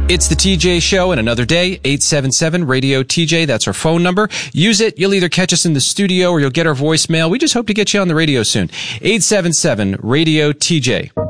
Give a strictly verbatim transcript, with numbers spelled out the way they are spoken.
It's the T J Show and another day, eight seven seven radio T J. That's our phone number. Use it. You'll either catch us in the studio or you'll get our voicemail. We just hope to get you on the radio soon. eight seven seven radio T J.